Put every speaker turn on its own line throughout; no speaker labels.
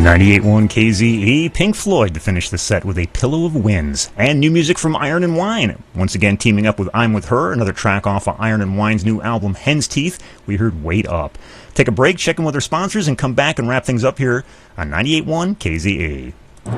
98.1 KZE, Pink Floyd to finish the set with A Pillow of Winds, and new music from Iron and Wine. Once again teaming up with I'm With Her, another track off of Iron and Wine's new album Hen's Teeth. We heard Wait Up. Take a break, check in with our sponsors, and come back and wrap things up here on 98.1 KZE.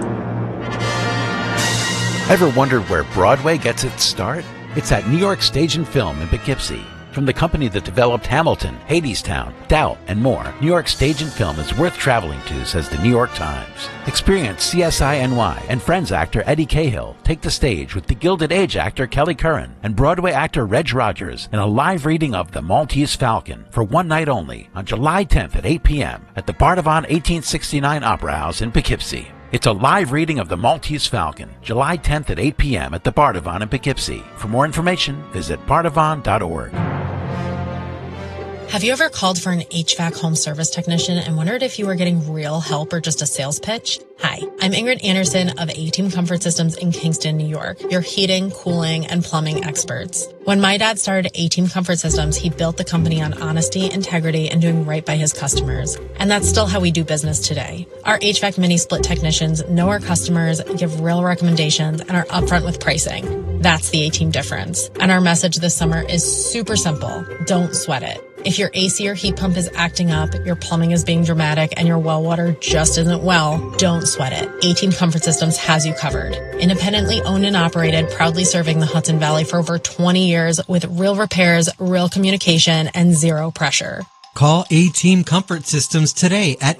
Ever wondered where Broadway gets its start? It's at New York Stage and Film in Poughkeepsie. From the company that developed Hamilton, Hadestown, Doubt, and more, New York Stage and Film is worth traveling to, says the New York Times. Experience CSI NY and Friends actor Eddie Cahill take the stage with the Gilded Age actor Kelly Curran and Broadway actor Reg Rogers in a live reading of The Maltese Falcon for one night only on July 10th at 8 p.m. at the Bardavon 1869 Opera House in Poughkeepsie. It's a live reading of The Maltese Falcon, July 10th at 8 p.m. at the Bardavon in Poughkeepsie. For more information, visit bardavon.org.
Have you ever called for an HVAC home service technician and wondered if you were getting real help or just a sales pitch? Hi, I'm Ingrid Anderson of A-Team Comfort Systems in Kingston, New York, your heating, cooling, and plumbing experts. When my dad started A-Team Comfort Systems, he built the company on honesty, integrity, and doing right by his customers. And that's still how we do business today. Our HVAC mini-split technicians know our customers, give real recommendations, and are upfront with pricing. That's the A-Team difference. And our message this summer is super simple. Don't sweat it. If your AC or heat pump is acting up, your plumbing is being dramatic, and your well water just isn't well, don't sweat it. A-Team Comfort Systems has you covered. Independently owned and operated, proudly serving the Hudson Valley for over 20 years with real repairs, real communication, and zero pressure.
Call A-Team Comfort Systems today at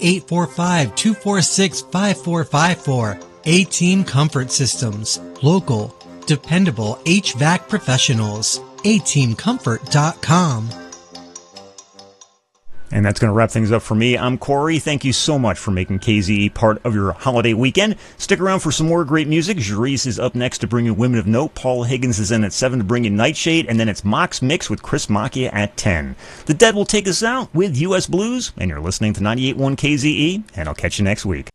845-246-5454. A-Team Comfort Systems. Local, dependable HVAC professionals. ateamcomfort.com.
And that's going to wrap things up for me. I'm Corey. Thank you so much for making KZE part of your holiday weekend. Stick around for some more great music. Jerice is up next to bring you Women of Note. Paul Higgins is in at 7 to bring you Nightshade. And then it's Mox Mix with Chris Macchia at 10. The Dead will take us out with U.S. Blues. And you're listening to 98.1 KZE. And I'll catch you next week.